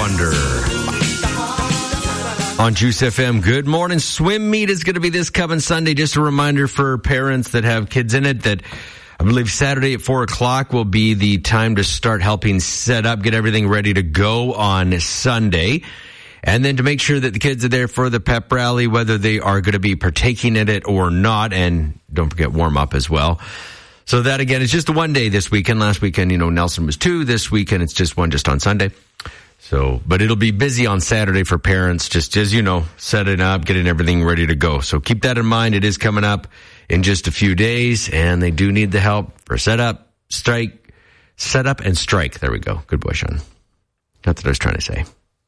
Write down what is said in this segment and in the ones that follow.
Wonder. On Juice FM, good morning. Swim meet is going to be this coming Sunday. Just a reminder for parents that have kids in it that I believe Saturday at 4 o'clock will be the time to start helping set up, get everything ready to go on Sunday. And then to make sure that the kids are there for the pep rally, whether they are going to be partaking in it or not. And don't forget warm up as well. So that, again, is just a one day this weekend. Last weekend, Nelson was 2. This weekend, it's just one, just on Sunday. So, but it'll be busy on Saturday for parents, just as setting up, getting everything ready to go. So keep that in mind. It is coming up in just a few days, and they do need the help for set up and strike. There we go. Good boy, Sean. That's what I was trying to say.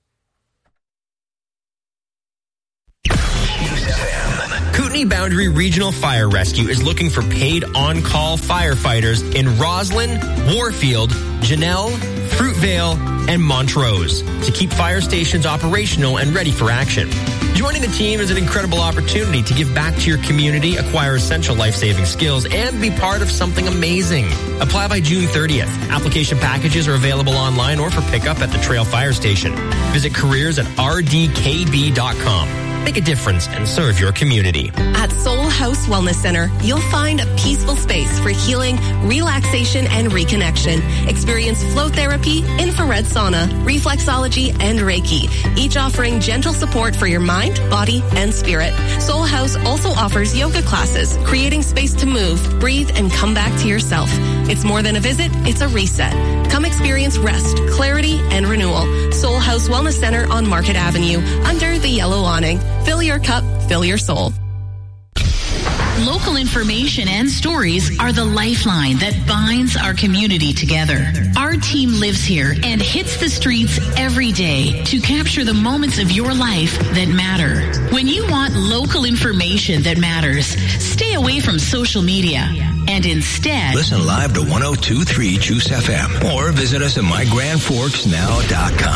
Kootenay Boundary Regional Fire Rescue is looking for paid on-call firefighters in Roslyn, Warfield, Janelle, Fruitvale, and Montrose to keep fire stations operational and ready for action. Joining the team is an incredible opportunity to give back to your community, acquire essential life-saving skills, and be part of something amazing. Apply by June 30th. Application packages are available online or for pickup at the Trail Fire Station. Visit careers at rdkb.com. Make a difference and serve your community. At Soul House Wellness Center, you'll find a peaceful space for healing, relaxation, and reconnection. Experience flow therapy, infrared sauna, reflexology, and Reiki, each offering gentle support for your mind, body, and spirit. Soul House also offers yoga classes, creating space to move, breathe, and come back to yourself. It's more than a visit, it's a reset. Come experience rest, clarity, and renewal. Soul House Wellness Center on Market Avenue, under the yellow awning. Fill your cup, fill your soul. Local information and stories are the lifeline that binds our community together. Our team lives here and hits the streets every day to capture the moments of your life that matter. When you want local information that matters, stay away from social media and instead listen live to 102.3 Juice FM or visit us at mygrandforksnow.com.